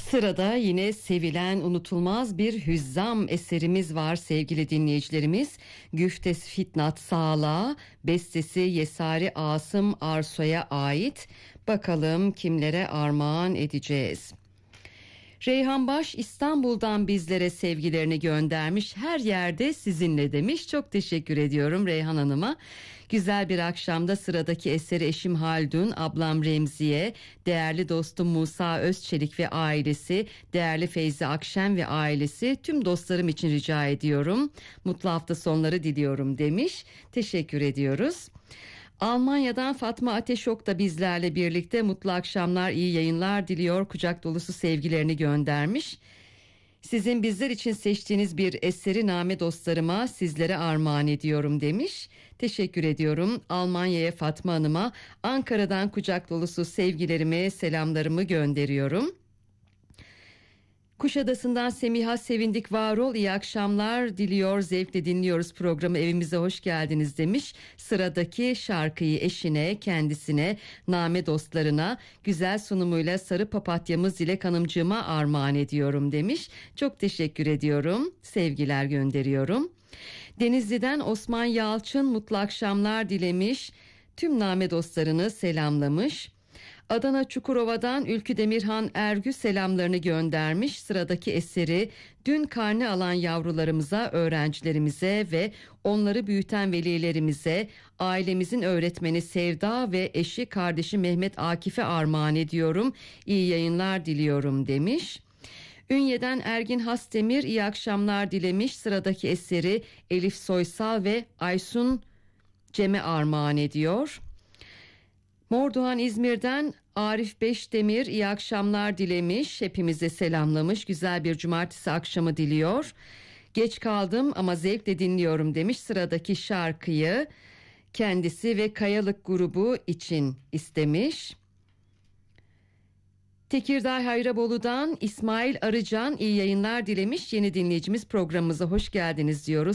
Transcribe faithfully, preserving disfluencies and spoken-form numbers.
Sırada yine sevilen unutulmaz bir hüzzam eserimiz var sevgili dinleyicilerimiz. Güftes Fitnat Sağla, bestesi Yesari Asım Arsoy'a ait. Bakalım kimlere armağan edeceğiz. Reyhan Baş İstanbul'dan bizlere sevgilerini göndermiş. Her yerde sizinle demiş. Çok teşekkür ediyorum Reyhan Hanım'a. Güzel bir akşamda sıradaki eseri eşim Haldun, ablam Remziye, değerli dostum Musa Özçelik ve ailesi, değerli Feyzi Akşen ve ailesi, tüm dostlarım için rica ediyorum. Mutlu hafta sonları diliyorum demiş. Teşekkür ediyoruz. Almanya'dan Fatma Ateşok da bizlerle birlikte mutlu akşamlar, iyi yayınlar diliyor. Kucak dolusu sevgilerini göndermiş. Sizin bizler için seçtiğiniz bir eseri name dostlarıma sizlere armağan ediyorum demiş. Teşekkür ediyorum Almanya'ya Fatma Hanım'a. Ankara'dan kucak dolusu sevgilerimi, selamlarımı gönderiyorum. Kuşadası'ndan Semiha Sevindik var ol, iyi akşamlar diliyor, zevkle dinliyoruz programı, evimize hoş geldiniz demiş. Sıradaki şarkıyı eşine, kendisine, name dostlarına güzel sunumuyla Sarı Papatyamız Dilek Hanımcığıma armağan ediyorum demiş. Çok teşekkür ediyorum, sevgiler gönderiyorum. Denizli'den Osman Yalçın mutlu akşamlar dilemiş, tüm name dostlarını selamlamış. Adana Çukurova'dan Ülkü Demirhan Ergü selamlarını göndermiş. Sıradaki eseri dün karne alan yavrularımıza, öğrencilerimize ve onları büyüten velilerimize, ailemizin öğretmeni Sevda ve eşi kardeşi Mehmet Akif'e armağan ediyorum. İyi yayınlar diliyorum demiş. Ünye'den Ergin Hasdemir iyi akşamlar dilemiş. Sıradaki eseri Elif Soysal ve Aysun Cem'e armağan ediyor. Mordoğan İzmir'den Arif Beşdemir iyi akşamlar dilemiş, hepimize selamlamış, güzel bir cumartesi akşamı diliyor. Geç kaldım ama zevkle dinliyorum demiş. Sıradaki şarkıyı kendisi ve Kayalık grubu için istemiş. Tekirdağ Hayrabolu'dan İsmail Arıcan iyi yayınlar dilemiş. Yeni dinleyicimiz, programımıza hoş geldiniz diyoruz.